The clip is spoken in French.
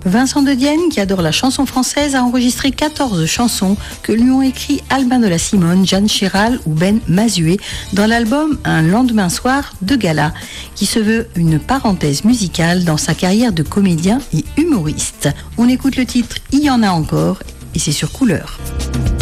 Vincent de Dienne, qui adore la chanson française, a enregistré 14 chansons que lui ont écrit Albin de la Simone, Jeanne Chéral ou Ben Mazué dans l'album Un lendemain soir de gala, qui se veut une parenthèse musicale dans sa carrière de comédien et humoriste. On écoute le titre Il y en a encore et c'est sur Couleur.